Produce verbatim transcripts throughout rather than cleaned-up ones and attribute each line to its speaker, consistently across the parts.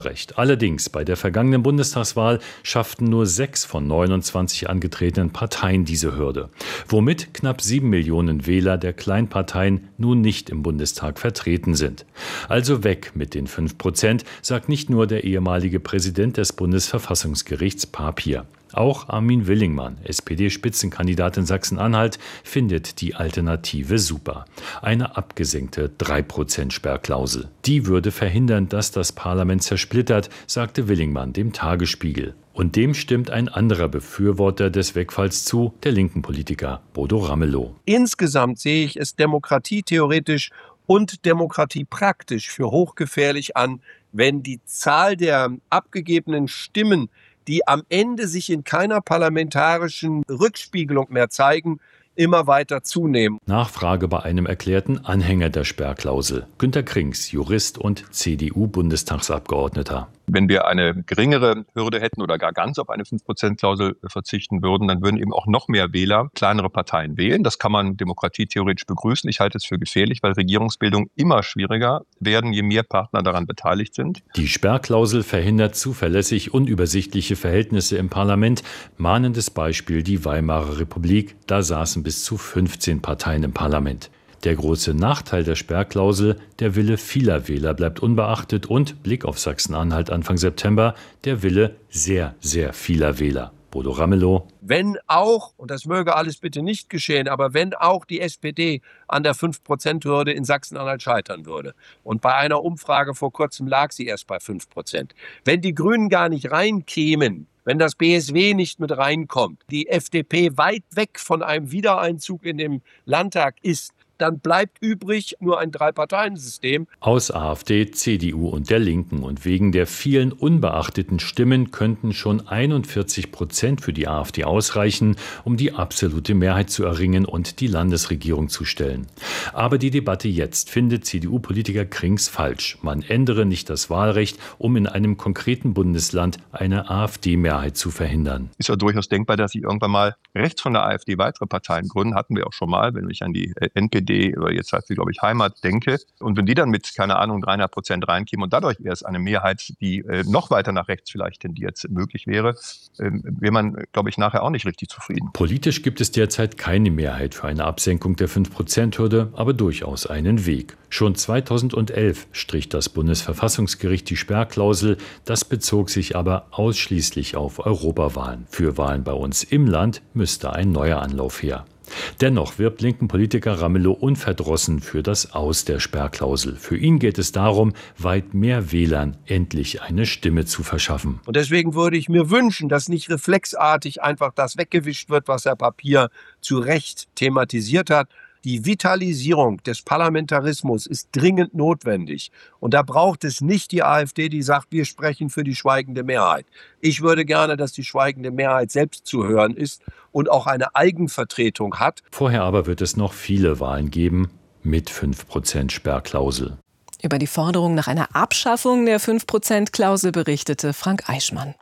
Speaker 1: Recht. Allerdings, bei der vergangenen Bundestagswahl schafften nur sechs von neunundzwanzig angetretenen Parteien diese Hürde, womit knapp sieben Millionen Wähler der Kleinparteien nun nicht im Bundestag vertreten sind. Also weg mit den fünf Prozent, sagt nicht nur der ehemalige Präsident des Bundesverfassungsgerichts Papier. Auch Armin Willingmann, S P D-Spitzenkandidat in Sachsen-Anhalt, findet die Alternative super. Eine abgesenkte drei Prozent Sperrklausel. Die würde verhindern, dass das Parlament zersplittert, sagte Willingmann dem Tagesspiegel. Und dem stimmt ein anderer Befürworter des Wegfalls zu, der linken Politiker Bodo Ramelow.
Speaker 2: Insgesamt sehe ich es demokratietheoretisch und demokratiepraktisch für hochgefährlich an, wenn die Zahl der abgegebenen Stimmen, die am Ende sich in keiner parlamentarischen Rückspiegelung mehr zeigen, immer weiter zunehmen.
Speaker 1: Nachfrage bei einem erklärten Anhänger der Sperrklausel. Günter Krings, Jurist und C D U-Bundestagsabgeordneter.
Speaker 3: Wenn wir eine geringere Hürde hätten oder gar ganz auf eine fünf Prozent Klausel verzichten würden, dann würden eben auch noch mehr Wähler kleinere Parteien wählen. Das kann man demokratietheoretisch begrüßen. Ich halte es für gefährlich, weil Regierungsbildung immer schwieriger werden, je mehr Partner daran beteiligt sind.
Speaker 1: Die Sperrklausel verhindert zuverlässig unübersichtliche Verhältnisse im Parlament. Mahnendes Beispiel die Weimarer Republik. Da saßen bis zu fünfzehn Parteien im Parlament. Der große Nachteil der Sperrklausel, der Wille vieler Wähler bleibt unbeachtet und, Blick auf Sachsen-Anhalt Anfang September, der Wille sehr, sehr vieler Wähler. Bodo Ramelow.
Speaker 2: Wenn auch, und das möge alles bitte nicht geschehen, aber wenn auch die S P D an der fünf Prozent Hürde in Sachsen-Anhalt scheitern würde, und bei einer Umfrage vor kurzem lag sie erst bei fünf Prozent, wenn die Grünen gar nicht reinkämen, wenn das B S W nicht mit reinkommt, die F D P weit weg von einem Wiedereinzug in den Landtag ist, dann bleibt übrig nur ein Drei-Parteien-System.
Speaker 1: Aus AfD, C D U und der Linken. Und wegen der vielen unbeachteten Stimmen könnten schon einundvierzig Prozent für die AfD ausreichen, um die absolute Mehrheit zu erringen und die Landesregierung zu stellen. Aber die Debatte jetzt findet C D U-Politiker Krings falsch. Man ändere nicht das Wahlrecht, um in einem konkreten Bundesland eine AfD-Mehrheit zu verhindern.
Speaker 3: Ist ja durchaus denkbar, dass sich irgendwann mal rechts von der AfD weitere Parteien gründen. Hatten wir auch schon mal, wenn ich an die N P D oder jetzt heißt sie, glaube ich, Heimat denke. Und wenn die dann mit, keine Ahnung, dreieinhalb Prozent reinkämen und dadurch erst eine Mehrheit, die äh, noch weiter nach rechts vielleicht tendiert, möglich wäre, äh, wäre man, glaube ich, nachher auch nicht richtig zufrieden.
Speaker 1: Politisch gibt es derzeit keine Mehrheit für eine Absenkung der fünf Prozent Hürde, aber durchaus einen Weg. Schon zweitausendelf strich das Bundesverfassungsgericht die Sperrklausel. Das bezog sich aber ausschließlich auf Europawahlen. Für Wahlen bei uns im Land müsste ein neuer Anlauf her. Dennoch wirbt linken Politiker Ramelow unverdrossen für das Aus der Sperrklausel. Für ihn geht es darum, weit mehr Wählern endlich eine Stimme zu verschaffen.
Speaker 2: Und deswegen würde ich mir wünschen, dass nicht reflexartig einfach das weggewischt wird, was Herr Papier zu Recht thematisiert hat. Die Vitalisierung des Parlamentarismus ist dringend notwendig. Und da braucht es nicht die AfD, die sagt, wir sprechen für die schweigende Mehrheit. Ich würde gerne, dass die schweigende Mehrheit selbst zu hören ist und auch eine Eigenvertretung hat.
Speaker 1: Vorher aber wird es noch viele Wahlen geben mit fünf Prozent Sperrklausel.
Speaker 4: Über die Forderung nach einer Abschaffung der fünf Prozent Klausel berichtete Frank Eichmann.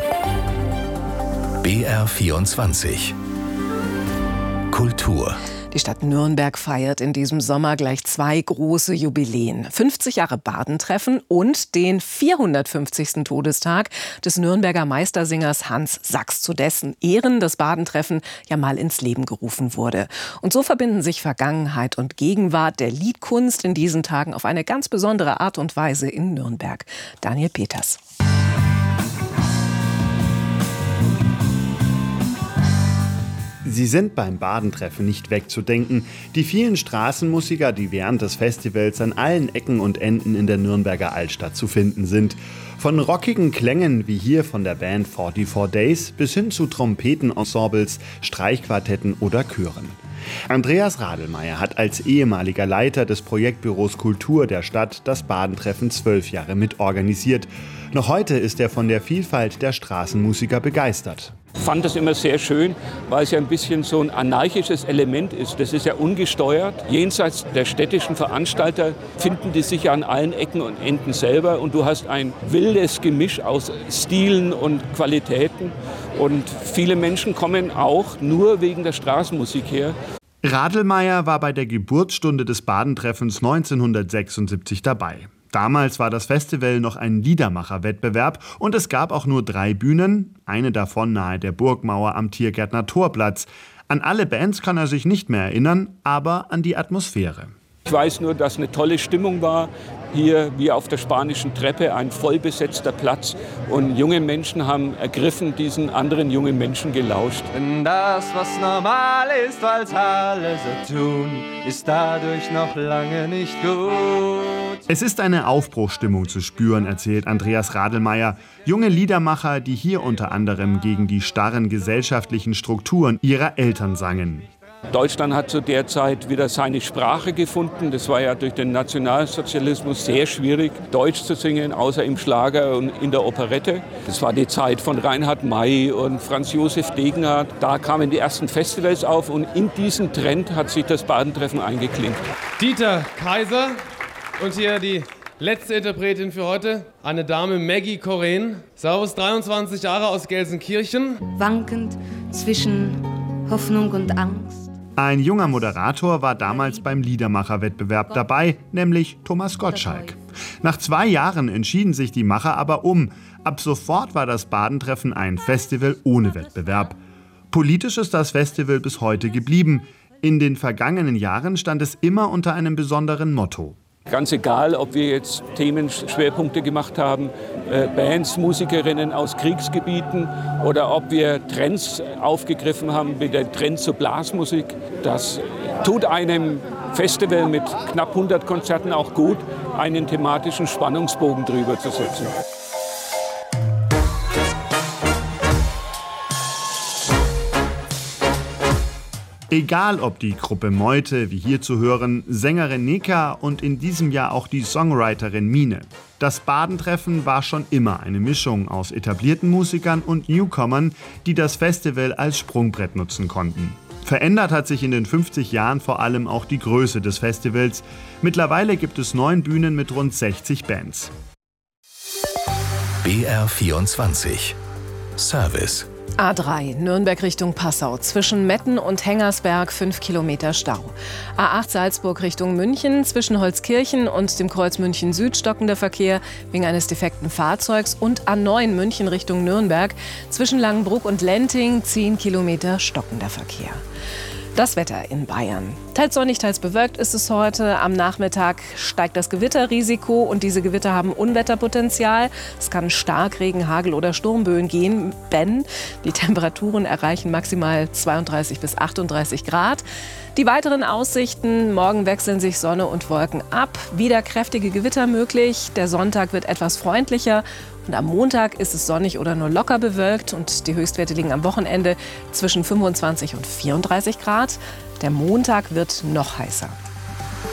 Speaker 5: B R vierundzwanzig Kultur.
Speaker 4: Die Stadt Nürnberg feiert in diesem Sommer gleich zwei große Jubiläen. fünfzig Jahre Badentreffen und den vierhundertfünfzigsten Todestag des Nürnberger Meistersingers Hans Sachs, zu dessen Ehren das Badentreffen ja mal ins Leben gerufen wurde. Und so verbinden sich Vergangenheit und Gegenwart der Liedkunst in diesen Tagen auf eine ganz besondere Art und Weise in Nürnberg. Daniel Peters.
Speaker 6: Sie sind beim Badentreffen nicht wegzudenken. Die vielen Straßenmusiker, die während des Festivals an allen Ecken und Enden in der Nürnberger Altstadt zu finden sind. Von rockigen Klängen wie hier von der Band vierundvierzig Days bis hin zu Trompetenensembles, Streichquartetten oder Chören. Andreas Radelmeier hat als ehemaliger Leiter des Projektbüros Kultur der Stadt das Badentreffen zwölf Jahre mitorganisiert. Noch heute ist er von der Vielfalt der Straßenmusiker begeistert.
Speaker 7: Ich fand das immer sehr schön, weil es ja ein bisschen so ein anarchisches Element ist. Das ist ja ungesteuert. Jenseits der städtischen Veranstalter finden die sich ja an allen Ecken und Enden selber. Und du hast ein wildes Gemisch aus Stilen und Qualitäten. Und viele Menschen kommen auch nur wegen der Straßenmusik her.
Speaker 6: Radelmeier war bei der Geburtsstunde des Badentreffens neunzehnhundertsechsundsiebzig dabei. Damals war das Festival noch ein Liedermacher-Wettbewerb und es gab auch nur drei Bühnen, eine davon nahe der Burgmauer am Tiergärtner Torplatz. An alle Bands kann er sich nicht mehr erinnern, aber an die Atmosphäre.
Speaker 7: Ich weiß nur, dass eine tolle Stimmung war. Hier wie auf der Spanischen Treppe, ein vollbesetzter Platz. Und junge Menschen haben ergriffen, diesen anderen jungen Menschen gelauscht.
Speaker 8: Denn das, was normal ist, weil's alle so tun, ist dadurch noch lange nicht gut.
Speaker 6: Es ist eine Aufbruchsstimmung zu spüren, erzählt Andreas Radelmeier. Junge Liedermacher, die hier unter anderem gegen die starren gesellschaftlichen Strukturen ihrer Eltern sangen.
Speaker 7: Deutschland hat zu der Zeit wieder seine Sprache gefunden. Das war ja durch den Nationalsozialismus sehr schwierig, Deutsch zu singen, außer im Schlager und in der Operette. Das war die Zeit von Reinhard May und Franz Josef Degenhardt. Da kamen die ersten Festivals auf und in diesen Trend hat sich das Badentreffen eingeklinkt.
Speaker 9: Dieter Kaiser und hier die letzte Interpretin für heute, eine Dame Maggie Coren. Servus, dreiundzwanzig Jahre aus Gelsenkirchen.
Speaker 10: Wankend zwischen Hoffnung und Angst.
Speaker 6: Ein junger Moderator war damals beim Liedermacher-Wettbewerb dabei, nämlich Thomas Gottschalk. Nach zwei Jahren entschieden sich die Macher aber um. Ab sofort war das Badentreffen ein Festival ohne Wettbewerb. Politisch ist das Festival bis heute geblieben. In den vergangenen Jahren stand es immer unter einem besonderen Motto.
Speaker 7: Ganz egal, ob wir jetzt Themenschwerpunkte gemacht haben, äh, Bands, Musikerinnen aus Kriegsgebieten oder ob wir Trends aufgegriffen haben, wie der Trend zur Blasmusik. Das tut einem Festival mit knapp hundert Konzerten auch gut, einen thematischen Spannungsbogen drüber zu setzen.
Speaker 6: Egal ob die Gruppe Meute, wie hier zu hören, Sängerin Neka und in diesem Jahr auch die Songwriterin Mine. Das Badentreffen war schon immer eine Mischung aus etablierten Musikern und Newcomern, die das Festival als Sprungbrett nutzen konnten. Verändert hat sich in den fünfzig Jahren vor allem auch die Größe des Festivals. Mittlerweile gibt es neun Bühnen mit rund sechzig Bands.
Speaker 5: B R vierundzwanzig Service.
Speaker 4: A drei, Nürnberg Richtung Passau. Zwischen Metten und Hengersberg fünf Kilometer Stau. A acht Salzburg Richtung München. Zwischen Holzkirchen und dem Kreuz München Süd stockender Verkehr wegen eines defekten Fahrzeugs. Und A neun München Richtung Nürnberg. Zwischen Langenbruck und Lenting zehn Kilometer stockender Verkehr. Das Wetter in Bayern. Teils sonnig, teils bewölkt ist es heute. Am Nachmittag steigt das Gewitterrisiko und diese Gewitter haben Unwetterpotenzial. Es kann Starkregen, Hagel oder Sturmböen geben. Die Temperaturen erreichen maximal zweiunddreißig bis achtunddreißig Grad. Die weiteren Aussichten: Morgen wechseln sich Sonne und Wolken ab. Wieder kräftige Gewitter möglich. Der Sonntag wird etwas freundlicher. Und am Montag ist es sonnig oder nur locker bewölkt und die Höchstwerte liegen am Wochenende zwischen fünfundzwanzig und vierunddreißig Grad. Der Montag wird noch heißer.